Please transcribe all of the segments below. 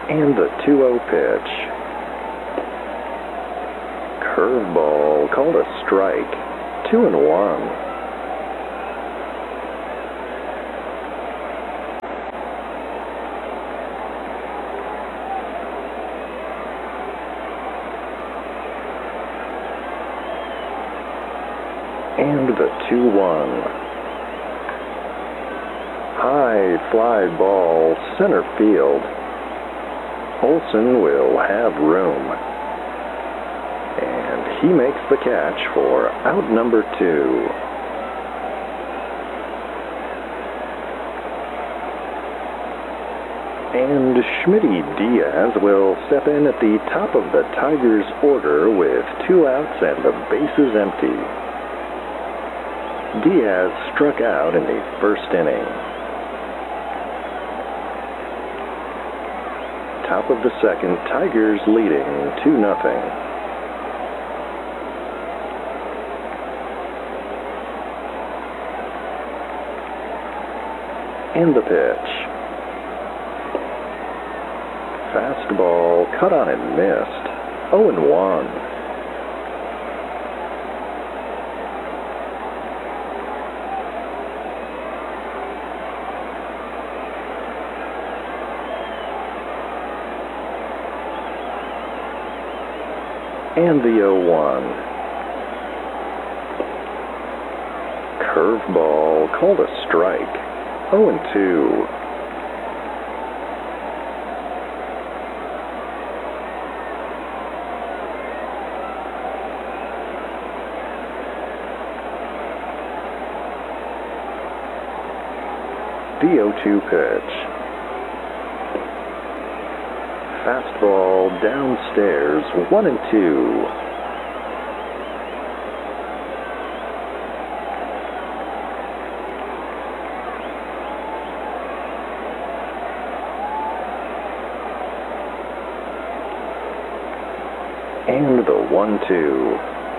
And the 2-0 pitch. Curveball called a strike. 2-1. And the 2-1. High fly ball, center field. Olson will have room. And he makes the catch for out number 2. And Schmitty Diaz will step in at the top of the Tigers' order with 2 outs and the bases empty. Diaz struck out in the first inning. Top of the second, Tigers leading 2-0. And the pitch. Fastball cut on and missed. 0-1. And the 0-1. Curveball called a strike. 0-2. The 0-2 pitch. Fastball downstairs, 1-2. And the 1-2.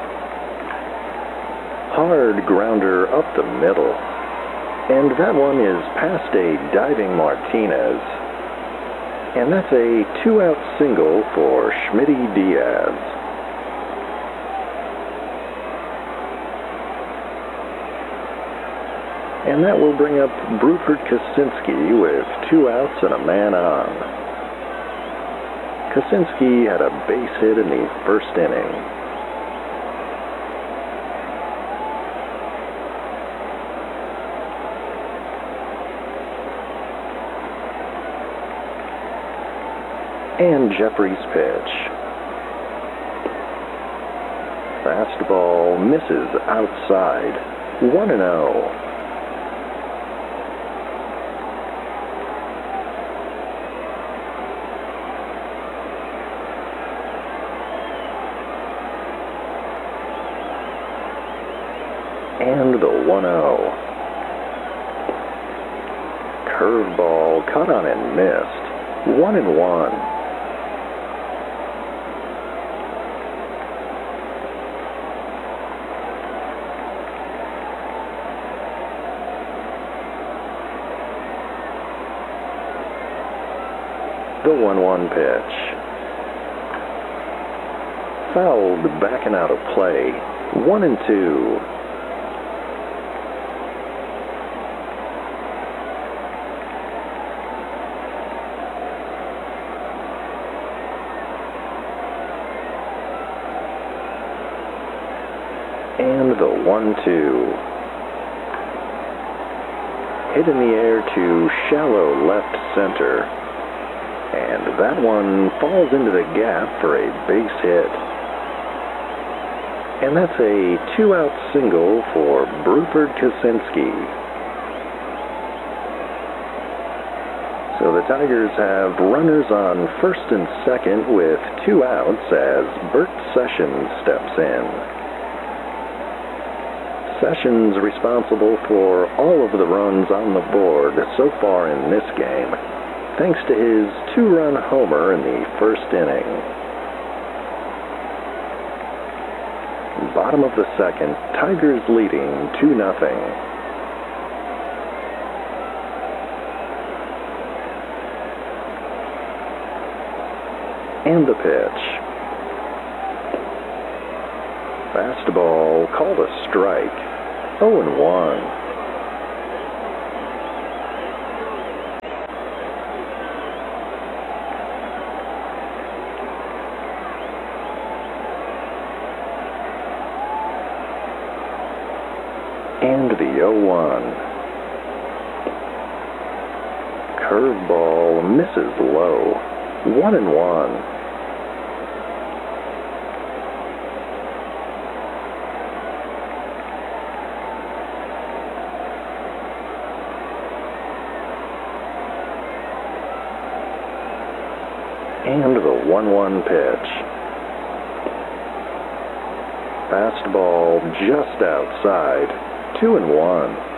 Hard grounder up the middle. And that one is past a diving Martinez. And that's a 2-out single for Schmitty Diaz. And that will bring up Bruford Kaczynski with 2 outs and a man on. Kaczynski had a base hit in the first inning. And Jeffrey's pitch. Fastball misses outside. 1-0. And the 1-0. Curveball cut on and missed. 1-1. The 1-1 pitch. Fouled back and out of play. 1-2. And the 1-2. Hit in the air to shallow left center. And that one falls into the gap for a base hit. And that's a 2-out single for Bruford Kaczynski. So the Tigers have runners on first and second with 2 outs as Bert Sessions steps in. Sessions responsible for all of the runs on the board so far in this game, thanks to his 2-run homer in the first inning. Bottom of the second, Tigers leading 2-0. And the pitch. Fastball called a strike. 0-1. And the 0-1. Curveball misses low. 1-1. And the 1-1 pitch. Fastball just outside. 2-1.